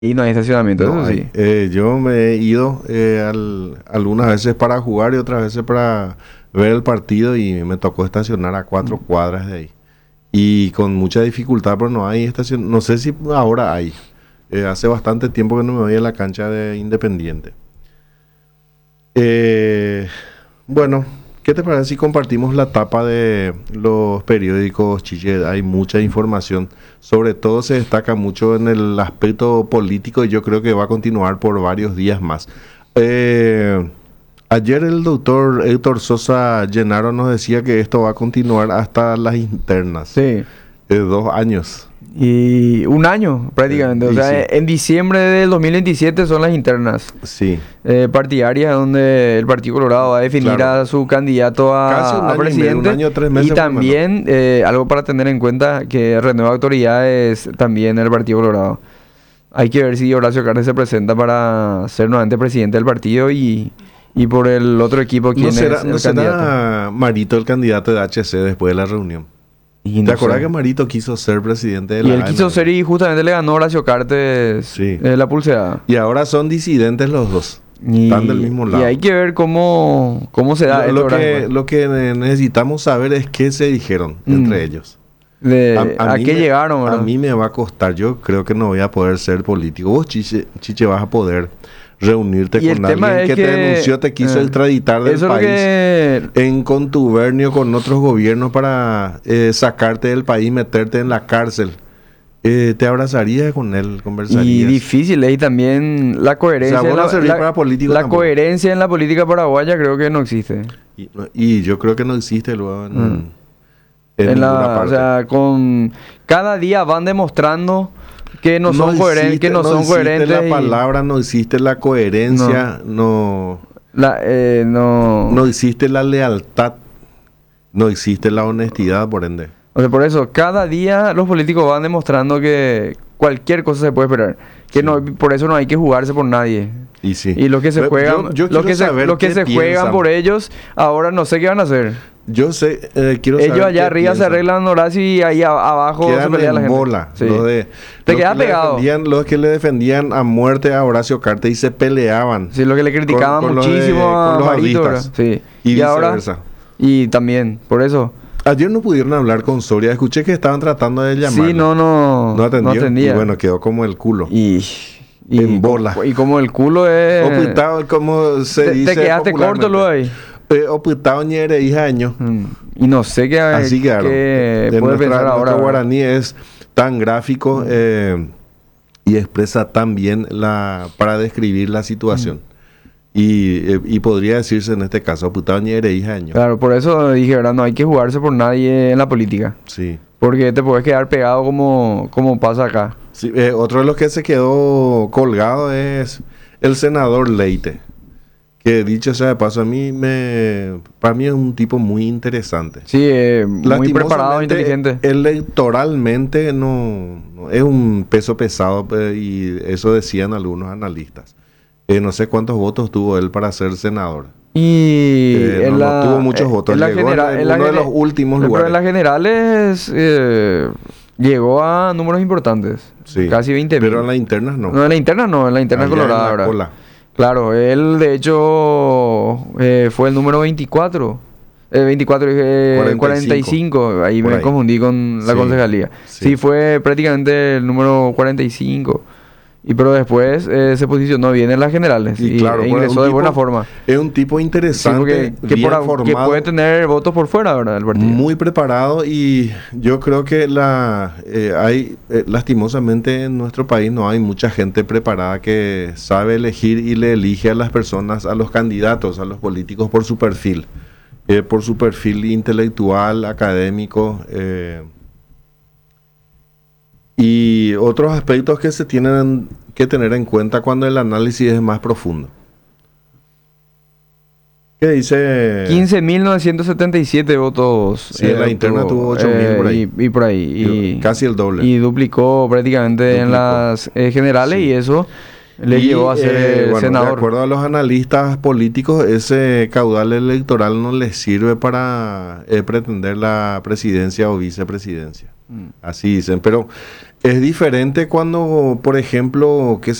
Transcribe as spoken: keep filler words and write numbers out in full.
Y no hay estacionamiento, No eso hay. sí. Eh, yo me he ido eh, al- algunas veces para jugar y otras veces para ver el partido y me tocó estacionar a cuatro cuadras de ahí. Y con mucha dificultad, pero no hay estación. No sé si ahora hay. Eh, hace bastante tiempo que no me voy a la cancha de Independiente. Eh, bueno, ¿qué te parece si compartimos la tapa de los periódicos, Chiche? Hay mucha información. Sobre todo se destaca mucho en el aspecto político y yo creo que va a continuar por varios días más. Eh, ayer el doctor Héctor Sosa Llenaro nos decía que esto va a continuar hasta las internas. Sí. De dos años. Y un año prácticamente. Eh, O y sea, sí. en diciembre del dos mil veintisiete son las internas Sí. eh, partidarias donde el Partido Colorado va a definir Claro. a su candidato a, Casi un a año y medio, presidente. un año, tres meses Y por lo también eh, algo para tener en cuenta que renueva autoridades también el Partido Colorado. Hay que ver si Horacio Cartes se presenta para ser nuevamente presidente del partido y, y por el otro equipo quién ¿No será, es el no candidato. será Marito el candidato de H C después de la reunión? Y ¿Te no acuerdas sé. que Marito quiso ser presidente de Y la él quiso A N? ser y justamente le ganó Horacio Cartes Sí. eh, la pulseada. Y ahora son disidentes los dos. Y, Están del mismo lado. y hay que ver cómo, cómo se da Lo, lo esto, que, ¿verdad? lo que necesitamos saber es qué se dijeron Mm. entre ellos. De, ¿A, mí qué me- llegaron, A verdad? mí me va a costar. Yo creo que no voy a poder ser político. Vos, Chiche, Chiche, vas a poder reunirte Y el con tema alguien es que, que, te denunció, te quiso eh, extraditar del eso es lo país que... en contubernio con otros gobiernos para eh, sacarte del país, meterte en la cárcel. Eh, ¿te abrazarías con él? ¿Conversarías? Y difícil, ¿eh? Y también la coherencia... O sea, vos en no la, servís la- para político la tampoco. coherencia en la política paraguaya creo que no existe. Y, no- y yo creo que no existe luego en, Mm. en En ninguna la, o parte. sea, con... Cada día van demostrando que no son coherentes, existe- que no, son existe coherentes. la y palabra, no existe la coherencia, no, la, eh, no... no existe la lealtad, no existe la honestidad, por ende. O sea, por eso, cada día los políticos van demostrando que cualquier cosa se puede esperar. Que Sí. no, por eso no hay que jugarse por nadie. Y sí. Y los que se Pero juegan, yo- yo los quiero que se, saber los que qué se juegan piensan. por ellos, ahora no sé qué van a hacer. Yo sé, eh, quiero Ellos saber allá qué arriba se piensan. arreglan Horacio y ahí a- abajo se Quedan pelea la en gente. bola. Sí. Los, de, Te los queda que le pegado. defendían- los que le defendían a muerte a Horacio Cartes y se peleaban. Sí, lo que le criticaban con- con los de- muchísimo con a los Marito, audistas. ¿verdad? Sí. Y ahora viceversa. y también, por eso. Ayer no pudieron hablar con Soria. Escuché que estaban tratando de llamar. Sí, no, no, No atendió. atendía. Y bueno, quedó como el culo. y, y, En bola. y como el culo es... Oputado, como se te, dice te quedaste corto luego popularmente. ahí. Eh, oputado ñere hija año. Mm, Y no sé qué, Así quedaron. qué De puede nuestra- pensar ahora. nuestro ¿verdad? guaraní es tan gráfico eh, y expresa tan bien la, para describir la situación. Y, eh, y podría decirse en este caso, oputado ñere hija año. Claro, por eso dije, ¿verdad? No hay que jugarse por nadie en la política. Sí. Porque te puedes quedar pegado como, como pasa acá. Sí, eh, otro de los que se quedó colgado es el senador Leite. Que dicho sea de paso, a mí me, para mí es un tipo muy interesante. Sí, eh, muy preparado, Lastimosamente, inteligente. Electoralmente no, no- es un peso pesado eh, y eso decían algunos analistas. Eh, no sé cuántos votos tuvo él para ser senador. Y Eh, en no, no la, tuvo muchos eh, votos. en la Llegó en genera- en la uno de gene- los últimos Pero lugares. en las generales eh, llegó a números importantes. Sí. Casi veinte mil. Pero en las internas no. No, en la interna no, en la interna Allá en colorada, la ¿verdad? cola. Claro, él de hecho eh, fue el número veinticuatro. Eh, veinticuatro, dije cuarenta y cinco. cuarenta y cinco. Ahí Por me ahí. confundí con la Sí, concejalía. sí. Sí. fue prácticamente el número cuarenta y cinco. Y pero después eh, se posicionó bien en las generales. Y Y, claro, e bueno, ingresó un de tipo- buena forma. Es un tipo Sí, interesante, porque que, bien por a- que formado, puede tener votos por fuera, ¿verdad? El partido. muy preparado y yo creo que la eh, hay eh, lastimosamente en nuestro país no hay mucha gente preparada que sabe elegir y le elige a las personas, a los candidatos, a los políticos por su perfil, eh, por su perfil intelectual, académico. eh, y otros aspectos que se tienen que tener en cuenta cuando el análisis es más profundo. ¿Qué dice? quince mil novecientos setenta y siete votos. Sí, en la interna tuvo ocho mil por ahí. Y, y por ahí. Y, Casi el doble. y duplicó prácticamente en Duplicó. las eh, generales Sí. y eso le Y, llevó a ser eh, el bueno, de senador. acuerdo a los analistas políticos, ese caudal electoral no les sirve para eh, pretender la presidencia o vicepresidencia. Mm. Así dicen. Pero Es diferente cuando, por ejemplo, qué